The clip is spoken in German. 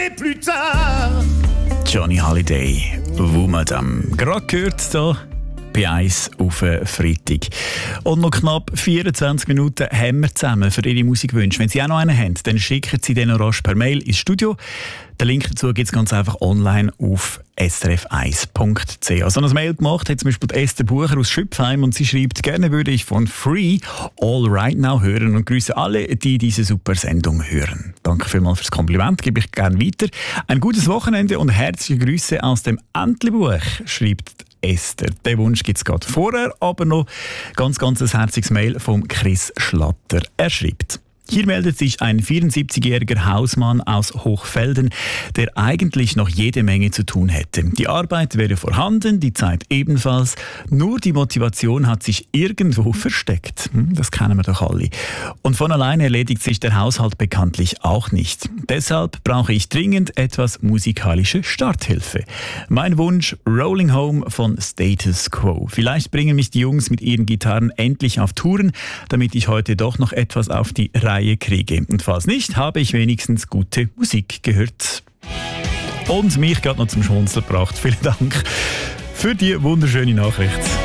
Johnny Holiday, Vous Madame. Gerade gehört hier bei 1 auf Freitag. Und noch knapp 24 Minuten haben wir zusammen für Ihre Musikwünsche. Wenn Sie auch noch einen haben, dann schicken Sie den rasch per Mail ins Studio. Den Link dazu gibt es ganz einfach online auf srf1.ch. Also ein Mail gemacht hat zum Beispiel Esther Bucher aus Schüpfheim und sie schreibt, gerne würde ich von Free All Right Now hören und grüße alle, die diese super Sendung hören. Danke vielmals fürs Kompliment, gebe ich gerne weiter. Ein gutes Wochenende und herzliche Grüße aus dem Entlebuch, schreibt Esther. Den Wunsch gibt es gerade vorher, aber noch ganz ein herziges Mail vom Chris Schlatter. Er schreibt: Hier meldet sich ein 74-jähriger Hausmann aus Hochfelden, der eigentlich noch jede Menge zu tun hätte. Die Arbeit wäre vorhanden, die Zeit ebenfalls, nur die Motivation hat sich irgendwo versteckt. Das kennen wir doch alle. Und von allein erledigt sich der Haushalt bekanntlich auch nicht. Deshalb brauche ich dringend etwas musikalische Starthilfe. Mein Wunsch: Rolling Home von Status Quo. Vielleicht bringen mich die Jungs mit ihren Gitarren endlich auf Touren, damit ich heute doch noch etwas auf die Reihe kriege. Und falls nicht, habe ich wenigstens gute Musik gehört. Und mich gerade noch zum Schmunzeln gebracht. Vielen Dank für die wunderschöne Nachricht.